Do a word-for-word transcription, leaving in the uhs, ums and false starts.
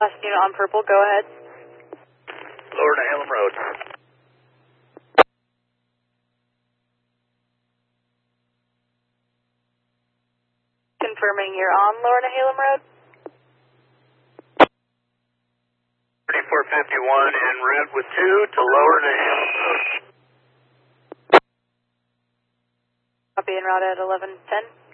Last unit on purple, go ahead. Lower Nehalem Road. Confirming you're on Lower Nehalem Road. thirty-four fifty-one en route with two to Lower Nehalem Road. Copy en route at eleven ten.